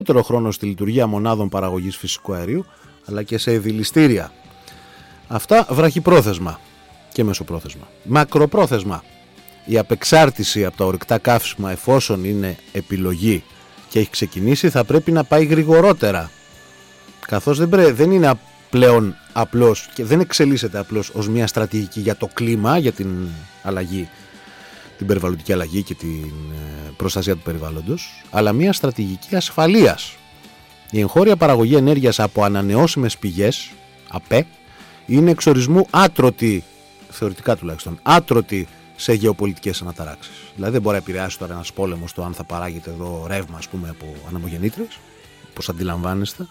περισσότερο χρόνο στη λειτουργία μονάδων παραγωγής φυσικού αερίου, αλλά και σε δηληστήρια. Αυτά βραχυπρόθεσμα και μεσοπρόθεσμα. Μακροπρόθεσμα. Η απεξάρτηση από τα ορυκτά καύσιμα, εφόσον είναι επιλογή και έχει ξεκινήσει, θα πρέπει να πάει γρηγορότερα. Καθώς δεν είναι πλέον απλώς και δεν εξελίσσεται απλώς ως μια στρατηγική για το κλίμα, για την αλλαγή, την περιβαλλοντική αλλαγή και την προστασία του περιβάλλοντος, αλλά μια στρατηγική ασφαλείας. Η εγχώρια παραγωγή ενέργειας από ανανεώσιμες πηγές, ΑΠΕ, είναι εξορισμού άτρωτη, θεωρητικά τουλάχιστον, άτρωτη σε γεωπολιτικές αναταράξεις. Δηλαδή δεν μπορεί να επηρεάσει τώρα ένας πόλεμος το αν θα παράγεται εδώ ρεύμα, ας πούμε, από ανεμογεννήτριες, όπως αντιλαμβάνεστε.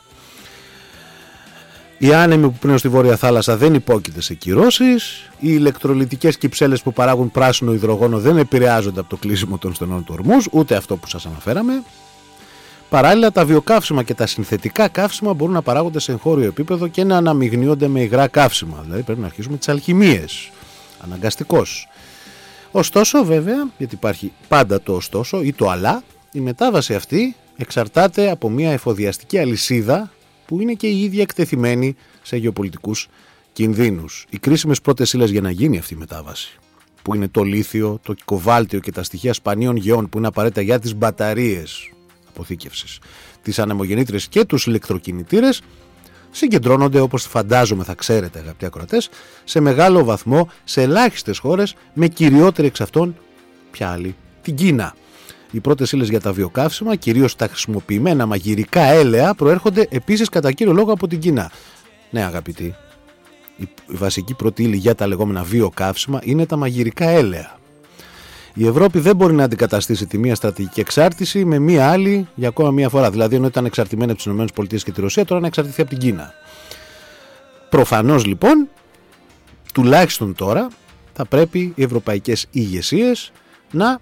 Οι άνεμοι που πίνουν στη Βόρεια Θάλασσα δεν υπόκειται σε κυρώσεις. Οι ηλεκτρολιτικές κυψέλες που παράγουν πράσινο υδρογόνο δεν επηρεάζονται από το κλείσιμο των στενών του ορμούς, ούτε αυτό που σας αναφέραμε. Παράλληλα, τα βιοκαύσιμα και τα συνθετικά καύσιμα μπορούν να παράγονται σε εγχώριο επίπεδο και να αναμειγνύονται με υγρά καύσιμα. Δηλαδή πρέπει να αρχίσουμε τις αλχημίες. Αναγκαστικώς. Ωστόσο, βέβαια, γιατί υπάρχει πάντα το ωστόσο ή το αλλά, η μετάβαση αυτή εξαρτάται από μια εφοδιαστική αλυσίδα που είναι και η ίδια εκτεθειμένη σε γεωπολιτικούς κινδύνους. Οι κρίσιμες πρώτες ύλες για να γίνει αυτή η μετάβαση, που είναι το λίθιο, το κοβάλτιο και τα στοιχεία σπανίων γεών που είναι απαραίτητα για τις μπαταρίες αποθήκευσης, τις ανεμογεννήτριες και τους ηλεκτροκινητήρες, συγκεντρώνονται, όπως φαντάζομαι θα ξέρετε αγαπητοί ακροατές, σε μεγάλο βαθμό σε ελάχιστες χώρες, με κυριότερη εξ αυτών ποια άλλη, την Κίνα. Οι πρώτες ύλες για τα βιοκαύσιμα, κυρίως τα χρησιμοποιημένα μαγειρικά έλαια, προέρχονται επίσης κατά κύριο λόγο από την Κίνα. Ναι, αγαπητοί, η βασική πρώτη ύλη για τα λεγόμενα βιοκαύσιμα είναι τα μαγειρικά έλαια. Η Ευρώπη δεν μπορεί να αντικαταστήσει τη μία στρατηγική εξάρτηση με μία άλλη για ακόμα μία φορά. Δηλαδή, ενώ ήταν εξαρτημένη από τις ΗΠΑ και τη Ρωσία, τώρα να εξαρτηθεί από την Κίνα. Προφανώς λοιπόν, τουλάχιστον τώρα, θα πρέπει οι ευρωπαϊκές ηγεσίες να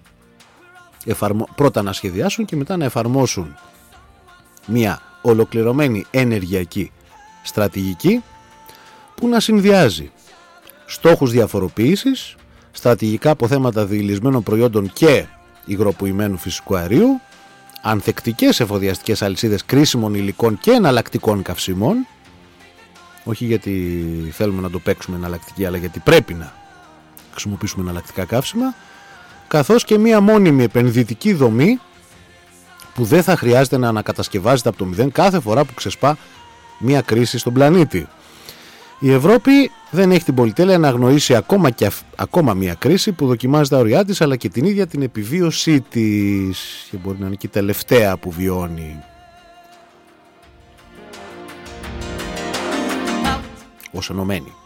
πρώτα να σχεδιάσουν και μετά να εφαρμόσουν μία ολοκληρωμένη ενεργειακή στρατηγική που να συνδυάζει στόχους διαφοροποίησης, στρατηγικά αποθέματα διηλυσμένων προϊόντων και υγροποιημένου φυσικού αερίου, ανθεκτικές εφοδιαστικές αλυσίδες κρίσιμων υλικών και εναλλακτικών καυσίμων, όχι γιατί θέλουμε να το παίξουμε εναλλακτική, αλλά γιατί πρέπει να χρησιμοποιήσουμε εναλλακτικά καύσιμα, καθώς και μία μόνιμη επενδυτική δομή που δεν θα χρειάζεται να ανακατασκευάζεται από το μηδέν κάθε φορά που ξεσπά μία κρίση στον πλανήτη. Η Ευρώπη δεν έχει την πολυτέλεια να αγνοήσει ακόμα μία κρίση που δοκιμάζει τα ωριά της, αλλά και την ίδια την επιβίωσή της, και μπορεί να είναι και η τελευταία που βιώνει. Ως ενωμένη.